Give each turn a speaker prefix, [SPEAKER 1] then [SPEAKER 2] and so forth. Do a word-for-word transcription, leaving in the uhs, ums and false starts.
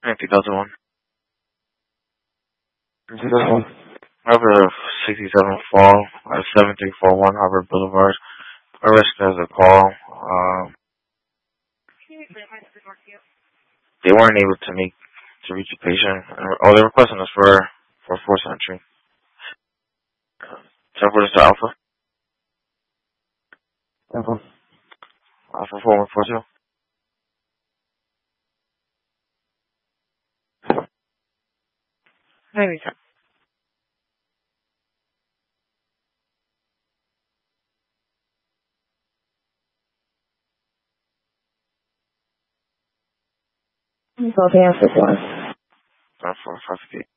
[SPEAKER 1] two thousand one.
[SPEAKER 2] two thousand one.
[SPEAKER 1] Harvard sixty-seven Fall, uh, seven three four one Harvard Boulevard. Arrested as a call. Um, they weren't able to make to reach a patient. Oh, they're requesting us for for force entry. Transport is to Alpha.
[SPEAKER 2] Alpha.
[SPEAKER 1] Alpha four one four two. Maybe.
[SPEAKER 2] So the answer was.
[SPEAKER 1] Four five eight.